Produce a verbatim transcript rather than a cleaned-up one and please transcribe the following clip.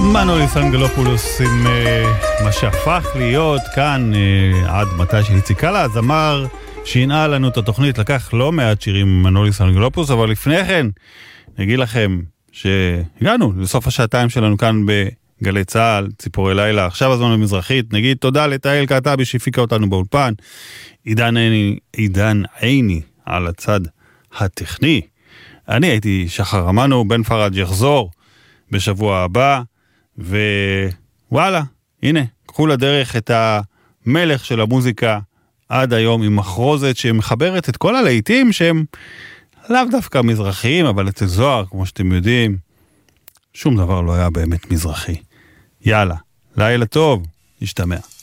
מנוליס אנגלופולוס עם uh, מה שהפך להיות כאן uh, עד מתי שאיציק קלה, הזמר שינעה לנו את התוכנית, לקח לא מעט שירים מנוליס אנגלופולוס, אבל לפני כן נגיד לכם שהגענו לסוף השעתיים שלנו כאן בגלי צהל, ציפורי לילה, עכשיו הזמן במזרחית, נגיד תודה לתאל קעטבי שהפיקה אותנו באולפן, עידן עיני, עידן עיני על הצד הטכני, אני הייתי שחר אמנו, בן פרד יחזור בשבוע הבא, ווואלה, הנה, קחו לדרך את המלך של המוזיקה עד היום עם מחרוזת שמחברת את כל הלהיטים שהם לאו דווקא מזרחיים, אבל אצל זוהר, כמו שאתם יודעים, שום דבר לא היה באמת מזרחי. יאללה, לילה טוב, נשתמע.